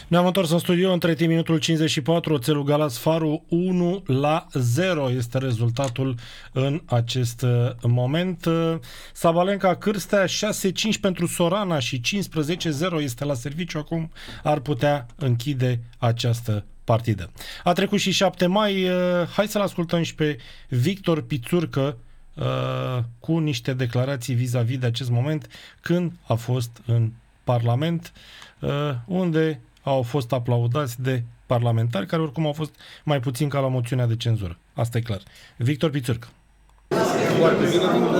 Ne-am întors în studio între timp minutul 54, Oțelul Galați Faru 1-0 este rezultatul în acest moment. Sabalenka Cârstea 6-5 pentru Sorana și 15-0 este la serviciu, acum ar putea închide această partidă. A trecut și 7 mai, hai să-l ascultăm și pe Victor Pițurcă cu niște declarații vis-a-vis de acest moment când a fost în Parlament, unde au fost aplaudați de parlamentari care oricum au fost mai puțin ca la moțiunea de cenzură. Asta e clar. Victor Pițurcă. Foarte bine, fiindcă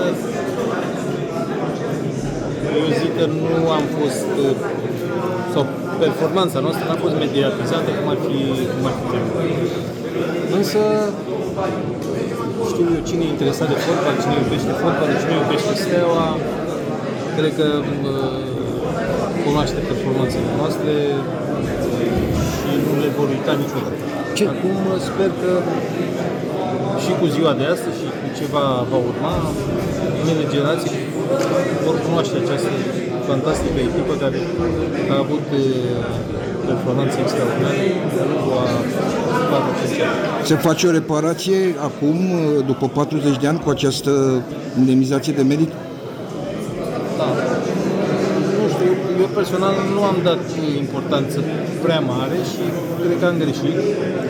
eu zic că nu am fost, sau performanța noastră n-a fost mediatizată cum ar fi trebuit. Însă, știu eu cine e interesat de fotbal, cine iubește fotbal, cine iubește Steaua, cred că cunoaște performanțele noastre și nu le vor uita niciodată. Acum sper că și cu ziua de astăzi și cu ce va urma, noile generații vor cunoaște această fantastică echipă care a avut performanțe extraordinare cu a 4-5 ani. Se face o reparație acum, după 40 de ani, cu această indemnizație de merit? Da. Nu știu, eu personal nu am dat importanță prea mare și cred că am greșit.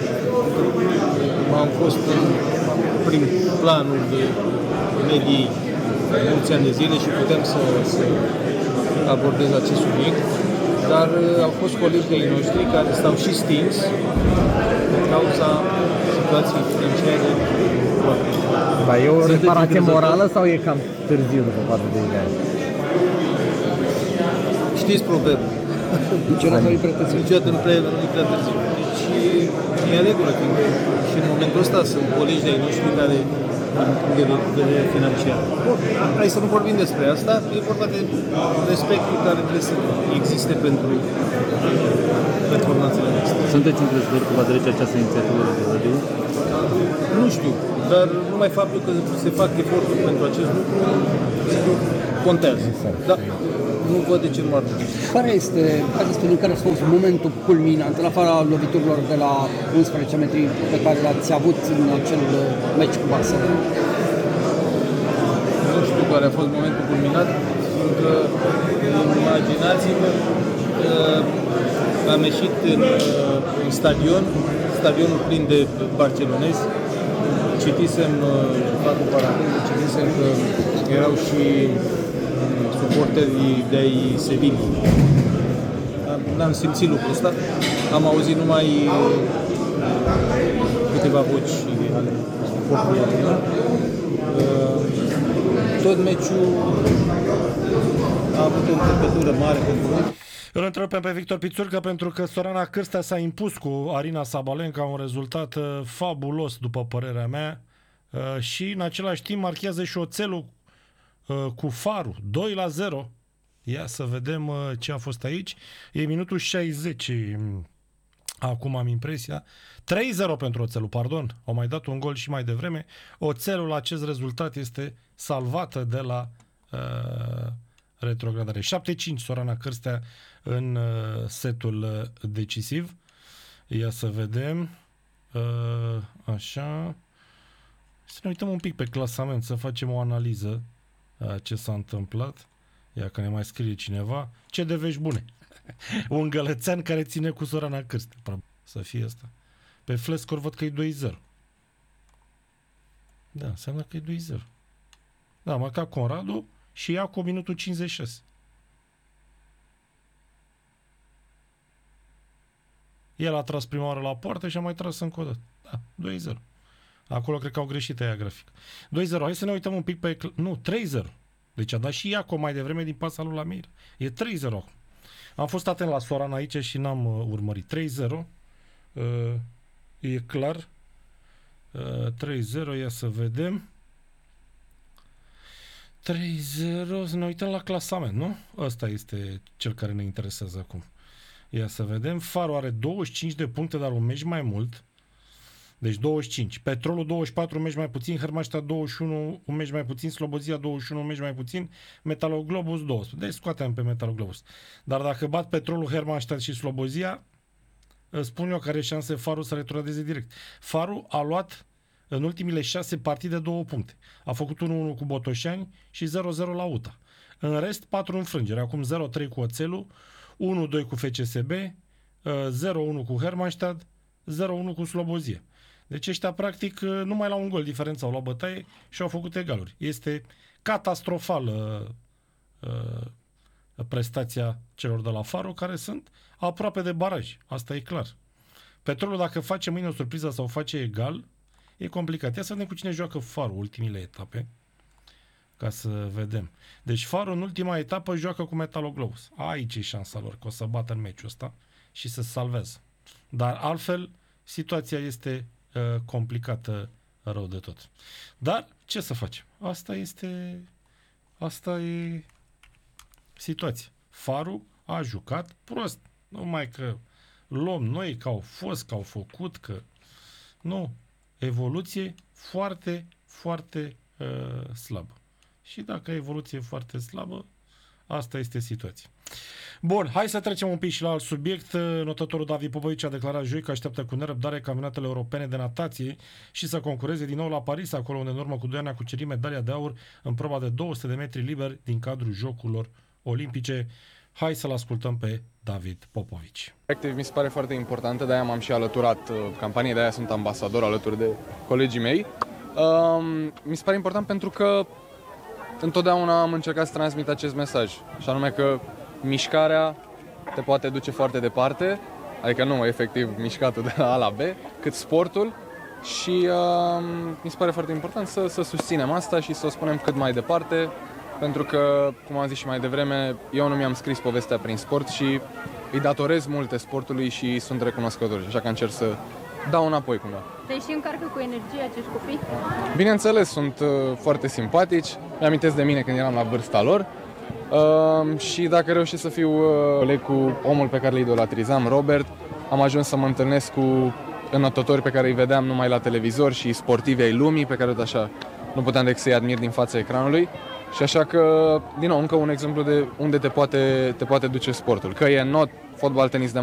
Am fost prin planul de mediei mulți ani de zile și putem să abordez acest subiect, dar au fost colegi de-ai noștri care s-au și stins din cauza situației financiare. Dar e o reparație morală sau e cam târziu după 40 de ani? Știți proverbul? Niciodată nu-i prea târziu. Niciodată nu prea târziu. Și e regulă, fiindcă și în momentul ăsta sunt colegi de-ai noștri care de vedere financiar. Hai să nu vorbim despre asta, e vorba de respectul care trebuie să existe pentru performanțele noastre. Sunteți încrezători că va trece această inițiativă legislativă? Nu știu, dar numai faptul că se fac eforturi pentru acest lucru, sigur, contează. Da, nu văd de ce nu ar trebui. Care este, care a fost momentul culminant, în afara loviturilor de la 11 metri pe care le-ați avut în acel meci cu Barcelona? Nu știu care a fost momentul culminant, fiindcă imaginați-vă că am ieșit în stadionul plin de barcelonezi, citisem, fac o paranteză, citisem că erau și suporterii de-ai Sevilla. N-am simțit lucrul ăsta, am auzit numai câteva voci ale suporterii români. Tot meciul a avut o încărcătură mare pentru noi. Îl întrerupem pe Victor Pițurcă pentru că Sorana Cârstea s-a impus cu Arina Sabalenka, un rezultat fabulos după părerea mea, și în același timp marchează și Oțelul cu Faru 2-0. Ia să vedem ce a fost aici. E minutul 60. Acum am impresia 3-0 pentru Oțelul, pardon. Au mai dat un gol și mai devreme. Oțelul, acest rezultat este salvată de la retrogradare. 7-5 Sorana Cârstea în setul decisiv. Ia să vedem. Așa. Să ne uităm un pic pe clasament, să facem o analiză a ce s-a întâmplat. Ia că ne mai scrie cineva. Ce de vești bune. Un gălățean care ține cu Sorana Cârstea. Să fie asta. Pe Flescor văd că e 2-0. Da, înseamnă că e 2-0. Da, marca Conradu și ia cu minutul 56. El a tras prima oară la poartă și a mai tras încă o dată. Da, 2-0. Acolo cred că au greșit aia grafic. 2-0. Hai să ne uităm un pic pe... Nu, 3-0. Deci a dat și Iaco mai devreme din pasa lui Lamir. E 3-0 acum. Am fost atent la Sorana aici și n-am urmărit. 3-0. E clar. 3-0. Ia să vedem. 3-0. Să ne uităm la clasament, nu? Ăsta este cel care ne interesează acum. Ia să vedem. Faru are 25 de puncte, dar un meci mai mult. Deci 25. Petrolul 24, un meci mai puțin. Hărmaștea 21, un meci mai puțin. Slobozia 21, un meci mai puțin. Metaloglobus 12. Deci scoatem pe Metaloglobus. Dar dacă bat Petrolul, Hermannstadt și Slobozia, spun eu care șanse Farul să retrogradeze direct. Farul a luat în ultimile 6 partide 2 puncte. A făcut 1-1 cu Botoșani și 0-0 la UTA. În rest, 4 înfrângeri. Acum 0-3 cu Oțelul, 1-2 cu FCSB, 0-1 cu Hermannstadt, 0-1 cu Slobozia. Deci ăștia, practic, numai la un gol diferența au luat bătaie și au făcut egaluri. Este catastrofală prestația celor de la Faro, care sunt aproape de baraj. Asta e clar. Petrolul, dacă face mâine o surpriză sau face egal, e complicat. Ia să vedem cu cine joacă Faro ultimile etape, ca să vedem. Deci Faro în ultima etapă joacă cu Metaloglobus. Aici e șansa lor că o să bată în meciul ăsta și să se salvează. Dar altfel, situația este complicată rău de tot. Dar ce să facem? Asta e situația. Farul a jucat prost. Numai că luăm noi că au fost, că au făcut, că nu. Evoluție foarte, foarte slabă. Și dacă evoluție foarte slabă, asta este situația. Bun, hai să trecem un pic și la alt subiect. Notătorul David Popovici a declarat joi că așteaptă cu nerăbdare campionatele europene de natație și să concureze din nou la Paris, acolo unde în urmă cu 2 ani a cucerit medalia de aur în proba de 200 de metri liber din cadrul Jocurilor Olimpice. Hai să-l ascultăm pe David Popovici. Efectiv, mi se pare foarte importantă, de-aia m-am și alăturat campaniei, de-aia sunt ambasador alături de colegii mei. Mi se pare important pentru că întotdeauna am încercat să transmit acest mesaj, și anume că mișcarea te poate duce foarte departe, adică nu efectiv mișcatul de la A la B, cât sportul, și mi se pare foarte important să susținem asta și să o spunem cât mai departe, pentru că, cum am zis și mai devreme, eu nu mi-am scris povestea prin sport și îi datorez multe sportului și sunt recunoscător, așa că încerc să dau înapoi cumva. Te și încarcă cu energie acești copii? Bineînțeles, sunt foarte simpatici, mi-amintesc de mine când eram la vârsta lor și dacă reușesc să fiu coleg cu omul pe care îl idolatrizam, Robert, am ajuns să mă întâlnesc cu înotători pe care îi vedeam numai la televizor și sportivi ai lumii pe care așa nu puteam decât să-i admir din fața ecranului. Și așa că, din nou, încă un exemplu de unde te poate duce sportul. Că e not fotbal, tenis de